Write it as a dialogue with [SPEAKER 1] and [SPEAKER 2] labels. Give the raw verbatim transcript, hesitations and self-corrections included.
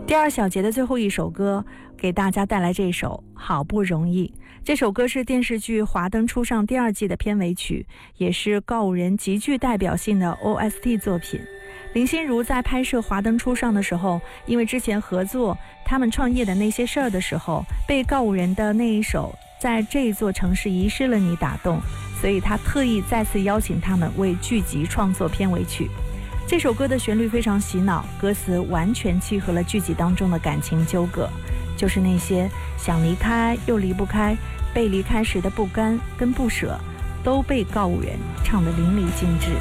[SPEAKER 1] 第二小节的最后一首歌，给大家带来这首《好不容易》。这首歌是电视剧《华灯初上》第二季的片尾曲，也是告五人极具代表性的 O S T 作品。林心如在拍摄《华灯初上》的时候，因为之前合作他们创业的那些事儿的时候，被告五人的那一首在这座城市遗失了你打动，所以他特意再次邀请他们为剧集创作片尾曲。这首歌的旋律非常洗脑，歌词完全契合了剧集当中的感情纠葛，就是那些想离开又离不开，被离开时的不甘跟不舍，都被告五人唱得淋漓尽致。